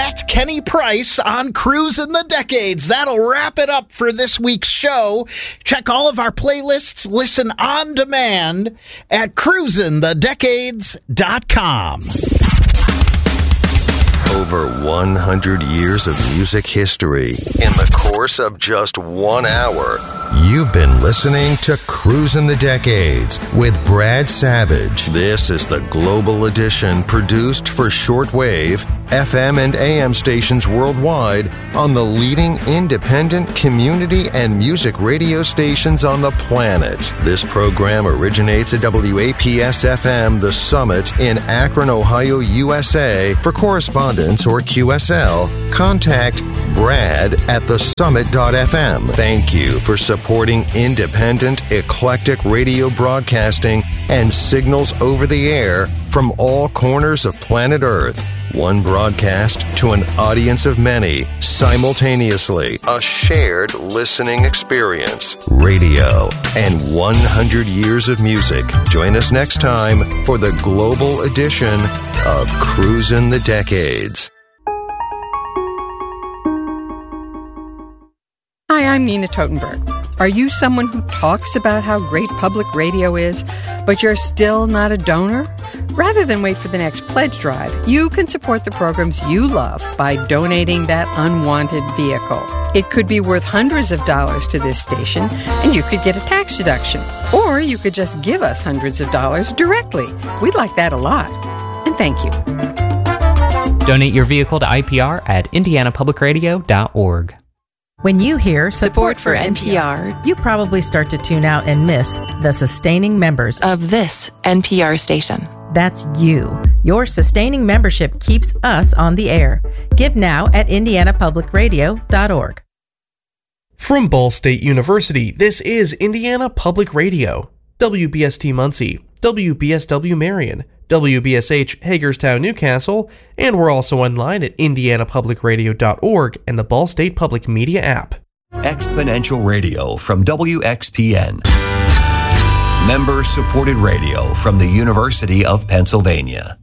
That's Kenny Price on Cruisin' the Decades. That'll wrap it up for this week's show. Check all of our playlists. Listen on demand at cruisinthedecades.com. Over 100 years of music history in the course of just 1 hour. You've been listening to Cruisin' the Decades with Brad Savage. This is the Global Edition produced for shortwave, FM, and AM stations worldwide on the leading independent community and music radio stations on the planet. This program originates at WAPS-FM The Summit in Akron, Ohio, USA. For correspondence or QSL, contact Brad at thesummit.fm. Thank you for supporting independent, eclectic radio broadcasting and signals over the air from all corners of planet Earth. One broadcast to an audience of many, simultaneously. A shared listening experience. Radio and 100 years of music. Join us next time for the global edition of Cruisin' the Decades. Hi, I'm Nina Totenberg. Are you someone who talks about how great public radio is, but you're still not a donor? Rather than wait for the next pledge drive, you can support the programs you love by donating that unwanted vehicle. It could be worth hundreds of dollars to this station, and you could get a tax deduction. Or you could just give us hundreds of dollars directly. We'd like that a lot. And thank you. Donate your vehicle to IPR at indianapublicradio.org. When you hear support for NPR, you probably start to tune out and miss the sustaining members of this NPR station. That's you. Your sustaining membership keeps us on the air. Give now at indianapublicradio.org. From Ball State University, this is Indiana Public Radio. WBST Muncie, WBSW Marion, WBSH Hagerstown Newcastle, and we're also online at indianapublicradio.org and the Ball State Public Media app. Exponential Radio from WXPN. Member-supported radio from the University of Pennsylvania.